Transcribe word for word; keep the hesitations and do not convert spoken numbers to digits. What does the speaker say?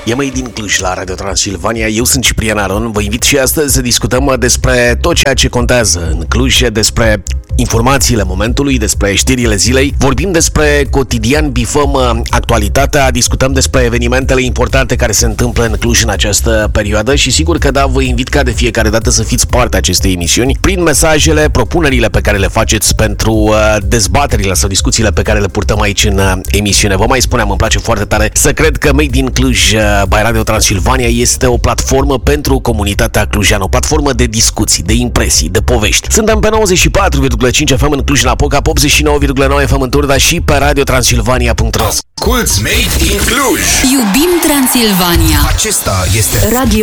E Made in Cluj la Radio Transilvania. Eu sunt Ciprian Aron. Vă invit și astăzi să discutăm despre tot ceea ce contează în Cluj, despre informațiile momentului, despre știrile zilei. Vorbim despre cotidian, bifăm actualitatea, discutăm despre evenimentele importante care se întâmplă în Cluj în această perioadă și sigur că da, vă invit ca de fiecare dată să fiți parte a acestei emisiuni prin mesajele, propunerile pe care le faceți pentru uh, dezbaterile sau discuțiile pe care le purtăm aici în uh, emisiune. Vă mai spuneam, îmi place foarte tare să cred că Made in Cluj uh, by Radio Transilvania este o platformă pentru comunitatea clujană, o platformă de discuții, de impresii, de povești. Suntem pe nouăzeci și patru virgulă cinci F M în Cluj-Napoca, optzeci și nouă virgulă nouă F M în Turda și pe radio transilvania punct ro. Asculți Made in Cluj! Iubim Transilvania! Acesta este Radio